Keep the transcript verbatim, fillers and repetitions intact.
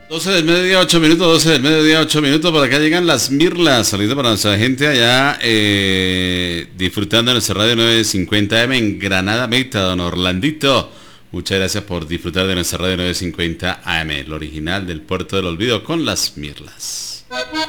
doce del mediodía, ocho minutos, doce del mediodía, ocho minutos. Por acá llegan las Mirlas. Saludos para nuestra gente allá, eh, disfrutando de nuestra radio novecientos cincuenta eme en Granada Meta, don Orlandito. Muchas gracias por disfrutar de nuestra radio novecientos cincuenta eme, el original del Puerto del Olvido con las Mirlas.